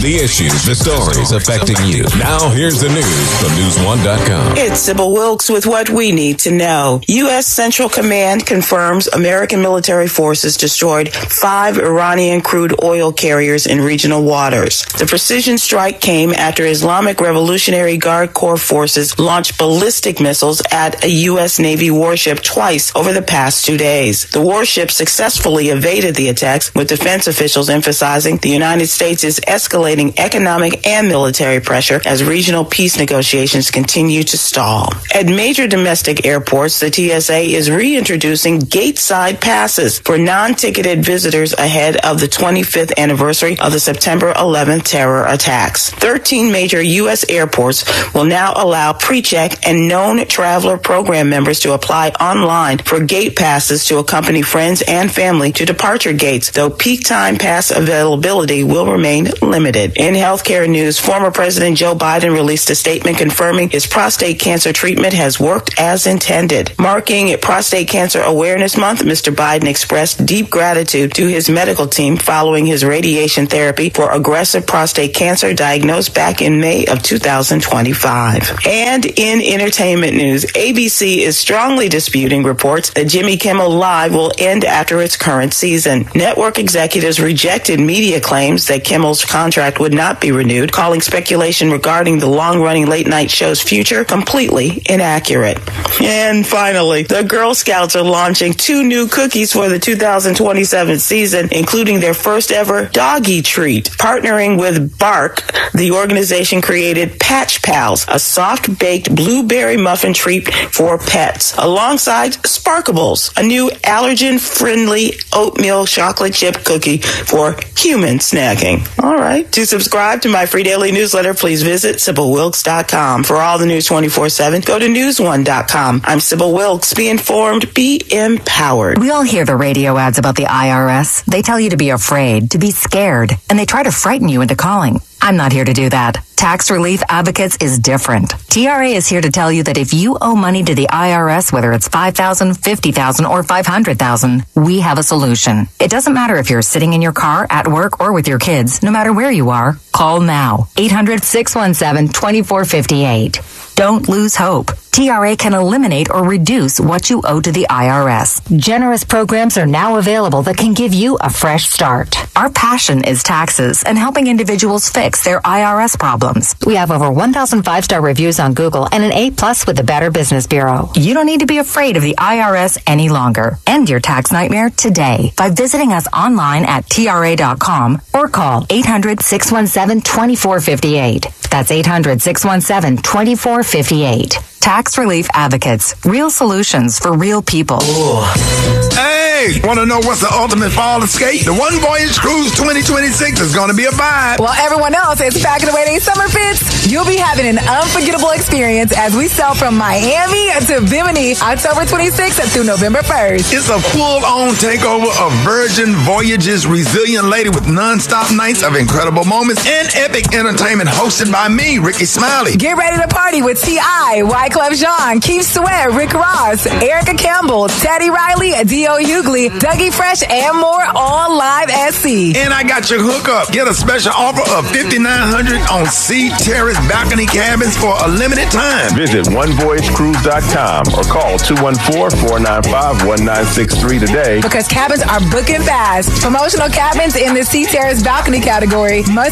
The issues, the stories affecting you. Now here's the news from News1.com. It's Sybil Wilkes with what we need to know. U.S. Central Command confirms American military forces destroyed 5 Iranian crude oil carriers in regional waters. The precision strike came after Islamic Revolutionary Guard Corps forces launched ballistic missiles at a U.S. Navy warship twice over the past 2 days. The warship successfully evaded the attacks, with defense officials emphasizing the United States is escalating economic and military pressure as regional peace negotiations continue to stall. At major domestic airports, the TSA is reintroducing gate-side passes for non-ticketed visitors ahead of the 25th anniversary of the September 11th terror attacks. 13 major U.S. airports will now allow pre-check and known traveler program members to apply online for gate passes to accompany friends and family to departure gates, though peak time pass availability will remain limited. In healthcare news, former President Joe Biden released a statement confirming his prostate cancer treatment has worked as intended. Marking Prostate Cancer Awareness Month, Mr. Biden expressed deep gratitude to his medical team following his radiation therapy for aggressive prostate cancer diagnosed back in May of 2025. And in entertainment news, ABC is strongly disputing reports that Jimmy Kimmel Live will end after its current season. Network executives rejected media claims that Kimmel's contract would not be renewed, calling speculation regarding the long-running late-night show's future completely inaccurate. And finally, the Girl Scouts are launching 2 new cookies for the 2027 season, including their first ever doggy treat. Partnering with Bark, the organization created Patch Pals, a soft-baked blueberry muffin treat for pets, alongside Sparkables, a new allergen-friendly oatmeal chocolate chip cookie for human snacking. All right. To subscribe to my free daily newsletter, please visit SybilWilkes.com. For all the news 24/7, go to News1.com. I'm Sybil Wilkes. Be informed, be empowered. We all hear the radio ads about the IRS. They tell you to be afraid, to be scared, and they try to frighten you into calling. I'm not here to do that. Tax Relief Advocates is different. TRA is here to tell you that if you owe money to the IRS, whether it's $5,000, $50,000, or $500,000, we have a solution. It doesn't matter if you're sitting in your car, at work, or with your kids. No matter where you are, call now. 800-617-2458. Don't lose hope. TRA can eliminate or reduce what you owe to the IRS. Generous programs are now available that can give you a fresh start. Our passion is taxes and helping individuals fix their IRS problems. We have over 1,000 5-star reviews on Google and an A+ with the Better Business Bureau. You don't need to be afraid of the IRS any longer. End your tax nightmare today by visiting us online at TRA.com or call 800-617-2458. That's 800-617-2458. Tax Relief Advocates. Real solutions for real people. Hey, want to know what's the ultimate fall escape? The One Voyage Cruise 2026 is going to be a vibe. While everyone else is packing away their summer fits, you'll be having an unforgettable experience as we sail from Miami to Bimini October 26th through November 1st. It's a full-on takeover of Virgin Voyages' resilient lady with non-stop nights of incredible moments and epic entertainment hosted by me, Ricky Smiley. Get ready to party with T.I., Wyclef Jean, Keith Sweat, Rick Ross, Erica Campbell, Teddy Riley, D.O. Hughley, Dougie Fresh, and more, all live at sea. And I got your hookup. Get a special offer of $5,900 on Sea Terrace balcony cabins for a limited time. Visit OneVoyageCruise.com or call 214-495-1963 today. Because cabins are booking fast. Promotional cabins in the Sea Terrace balcony category must